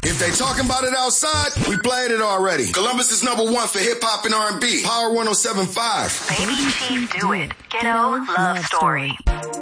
If they talking about it outside, we played it already. Columbus is number one for hip hop and R&B. Power 107.5. Baby Chief Do It. Ghetto Love Story.